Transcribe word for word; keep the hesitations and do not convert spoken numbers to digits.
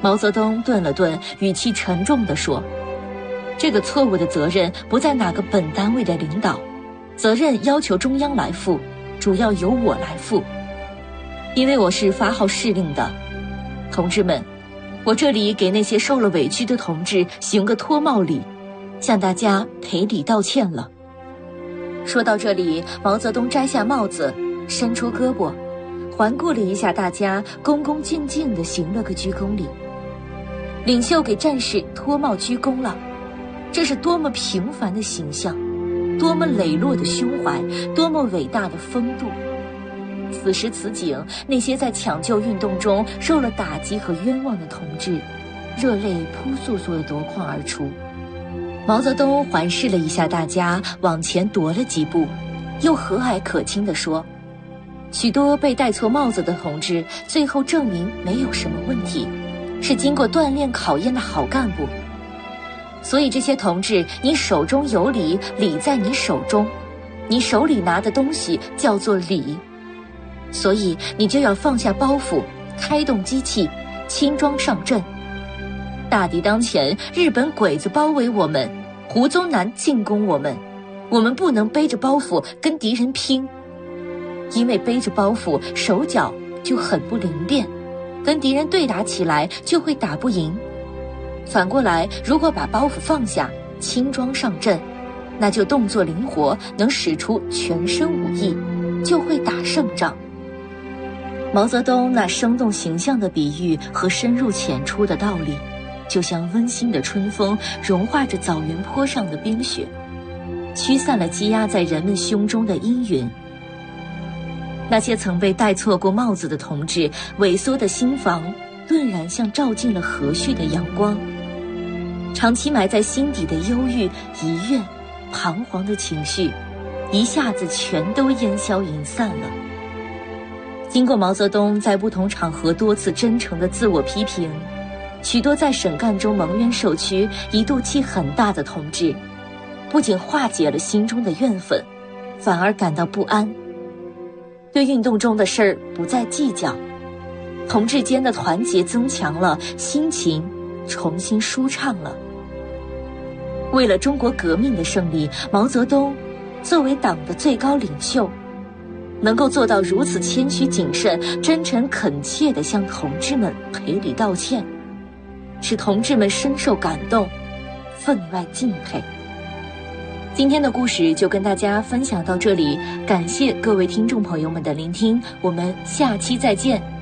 毛泽东顿了顿，语气沉重地说，这个错误的责任不在哪个本单位的领导，责任要求中央来负，主要由我来负，因为我是发号施令的。同志们，我这里给那些受了委屈的同志行个脱帽礼，向大家赔礼道歉了。说到这里，毛泽东摘下帽子，伸出胳膊，环顾了一下大家，恭恭敬敬地行了个鞠躬礼。领袖给战士脱帽鞠躬了，这是多么平凡的形象，多么磊落的胸怀，多么伟大的风度。此时此景，那些在抢救运动中受了打击和冤枉的同志，热泪扑簌簌地夺眶而出。毛泽东环视了一下大家，往前踱了几步，又和蔼可亲地说，许多被戴错帽子的同志最后证明没有什么问题，是经过锻炼考验的好干部。所以这些同志，你手中有礼，礼在你手中，你手里拿的东西叫做礼，所以你就要放下包袱，开动机器，轻装上阵。大敌当前，日本鬼子包围我们，胡宗南进攻我们，我们不能背着包袱跟敌人拼，因为背着包袱手脚就很不灵便，跟敌人对打起来就会打不赢。反过来，如果把包袱放下，轻装上阵，那就动作灵活，能使出全身武艺，就会打胜仗。毛泽东那生动形象的比喻和深入浅出的道理，就像温馨的春风，融化着枣园坡上的冰雪，驱散了积压在人们胸中的阴云。那些曾被戴错过帽子的同志，萎缩的心房顿然像照进了和煦的阳光，长期埋在心底的忧郁、遗怨、彷徨的情绪，一下子全都烟消云散了。经过毛泽东在不同场合多次真诚的自我批评，许多在省干中蒙冤受屈、一度气很大的同志，不仅化解了心中的怨愤，反而感到不安，对运动中的事儿不再计较，同志间的团结增强了，心情重新舒畅了。为了中国革命的胜利，毛泽东作为党的最高领袖，能够做到如此谦虚谨慎、真诚恳切地向同志们赔礼道歉，使同志们深受感动，分外敬佩。今天的故事就跟大家分享到这里，感谢各位听众朋友们的聆听，我们下期再见。